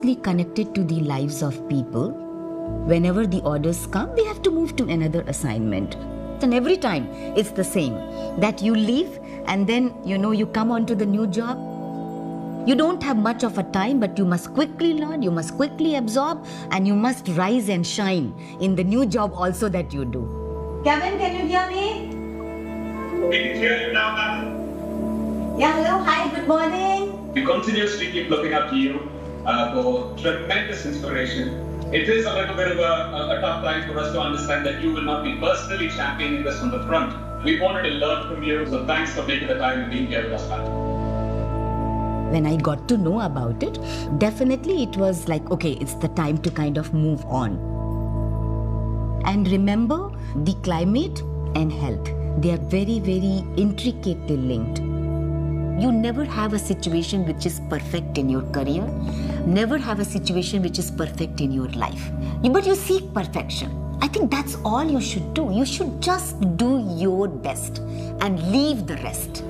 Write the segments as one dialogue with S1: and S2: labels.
S1: connected to the lives of people. Whenever the orders come, we have to move to another assignment. And every time it's the same, that you leave and then you come onto the new job. You don't have much of a time, but you must quickly learn, you must quickly absorb, and you must rise and shine in the new job also that you do. Kevin, can you hear me?
S2: We can hear you now, ma'am.
S1: Yeah, hello, hi, good morning.
S2: We continuously keep looking up to you for tremendous inspiration. It is a little bit of a tough time for us to understand that you will not be personally championing this from the front. We wanted to learn from you, so thanks for taking the time and being here with us, ma'am.
S1: When I got to know about it, definitely it was like, okay, it's the time to kind of move on. And remember, the climate and health, they are very, very intricately linked. You never have a situation which is perfect in your career, never have a situation which is perfect in your life. But you seek perfection. I think that's all you should do. You should just do your best and leave the rest.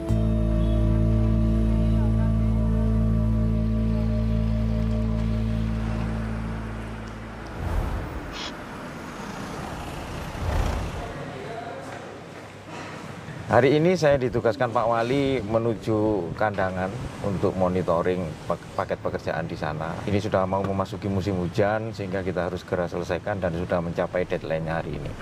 S3: Hari ini saya ditugaskan Pak Wali menuju Kandangan untuk monitoring paket pekerjaan di sana. Ini sudah mau memasuki musim hujan sehingga kita harus segera selesaikan dan sudah mencapai deadline hari ini.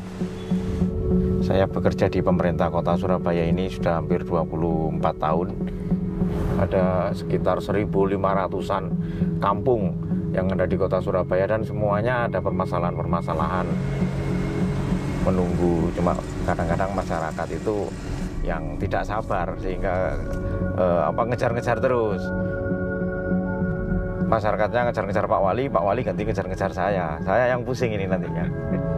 S3: Saya bekerja di pemerintah kota Surabaya ini sudah hampir 24 tahun. Ada sekitar 1.500-an kampung yang ada di kota Surabaya dan semuanya ada permasalahan-permasalahan. Menunggu, cuma kadang-kadang masyarakat itu yang tidak sabar sehingga ngejar-ngejar terus. Masyarakatnya ngejar-ngejar Pak Wali ganti ngejar-ngejar saya yang pusing ini nantinya.